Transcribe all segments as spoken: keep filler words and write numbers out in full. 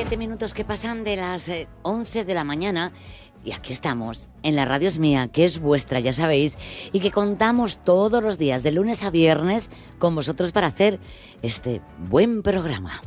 Siete minutos que pasan de las eh, once de la mañana y aquí estamos, en la Radio Es Mía, que es vuestra, ya sabéis, y que contamos todos los días, de lunes a viernes, con vosotros para hacer este buen programa.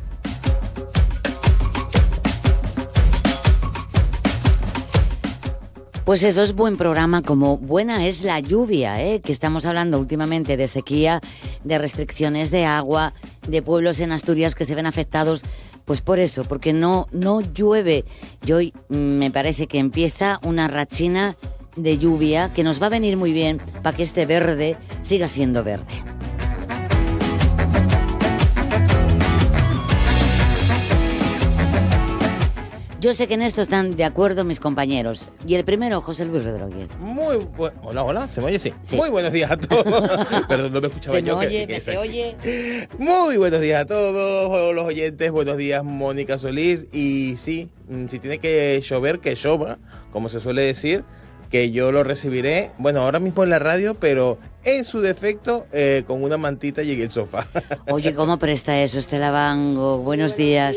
Pues eso es buen programa, como buena es la lluvia, ¿eh? Que estamos hablando últimamente de sequía, de restricciones de agua, de pueblos en Asturias que se ven afectados. Pues por eso, porque no, no llueve. Y hoy me parece que empieza una rachina de lluvia que nos va a venir muy bien para que este verde siga siendo verde. Yo sé que en esto están de acuerdo mis compañeros. Y el primero, José Luis Rodríguez. Muy bu- Hola, hola, ¿se me oye? Sí. Sí. Muy buenos días a todos. Perdón, no me escuchaba Se me yo. que- oye, que me es se así. oye. Muy buenos días a todos los oyentes. Buenos días, Mónica Solís. Y sí, mm, si tiene que llover, que llueva, como se suele decir, que yo lo recibiré, bueno, ahora mismo en la radio, pero en su defecto, eh, con una mantita y en el sofá. Oye, ¿cómo presta eso, Estela Bango? Buenos días.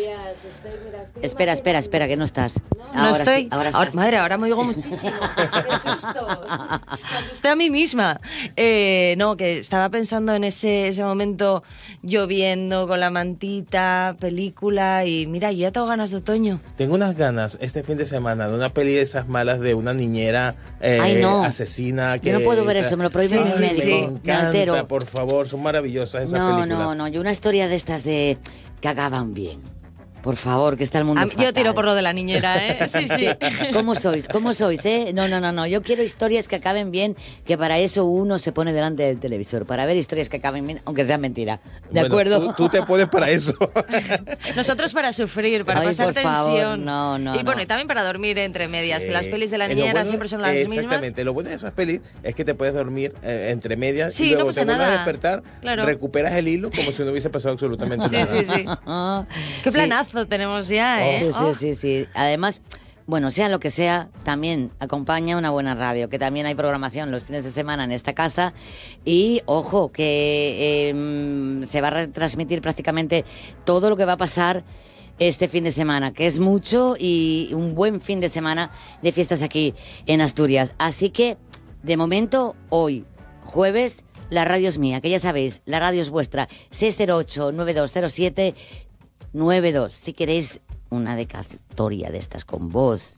Espera, espera, espera, que no estás. No Ahora estoy. sí, ahora Ahora- estás. madre, ahora me oigo muchísimo. Qué susto. Me asusté a mí misma. Eh, no, que estaba pensando en ese, ese momento lloviendo con la mantita, película y mira, yo ya tengo ganas de otoño. Tengo unas ganas este fin de semana de una peli de esas malas de una niñera eh, Ay, no. asesina. Que Yo no puedo ver eso, me lo prohíbe Sí, mi sí, médico. sí. Me encanta, altero. por favor, son maravillosas esas No, películas. no, no, yo una historia de estas de que acaban bien. Por favor, que está el mundo A mí- fatal. yo tiro por lo de la niñera, ¿eh? Sí, sí. ¿Cómo sois? ¿Cómo sois, eh? No, no, no, no. Yo quiero historias que acaben bien, que para eso uno se pone delante del televisor, para ver historias que acaben bien, aunque sea mentira. ¿De Bueno, acuerdo? Tú, tú te pones para eso. Nosotros para sufrir, para Ay, pasar por favor, tensión. no, no, y bueno, no. y también para dormir entre medias, Sí. que las pelis de la Eh, lo niñera bueno- siempre son las Exactamente. mismas. Lo bueno de esas pelis es que te puedes dormir eh, entre medias Sí, y luego no pasa te vuelves a nada. despertar, Claro. recuperas el hilo como si no hubiese pasado absolutamente Sí, nada. sí, sí. Qué Sí. planazo tenemos ya, ¿eh? Sí, sí, Oh. sí, sí. Además, bueno, sea lo que sea, también acompaña una buena radio, que también hay programación los fines de semana en esta casa. Y, ojo, que eh, se va a retransmitir prácticamente todo lo que va a pasar este fin de semana, que es mucho y un buen fin de semana de fiestas aquí en Asturias. Así que, de momento, hoy, jueves, la radio es mía, que ya sabéis, la radio es vuestra. seis cero ocho, nueve dos cero siete nueve dos. Si queréis una dedicatoria de estas con voz